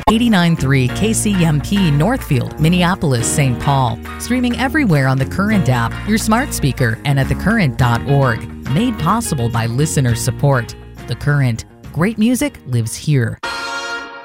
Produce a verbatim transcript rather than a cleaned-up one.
eighty-nine point three K C M P Northfield, Minneapolis, Saint Paul. Streaming everywhere on the Current app, your smart speaker, and at the current dot org. Made possible by listener support. The Current. Great music lives here.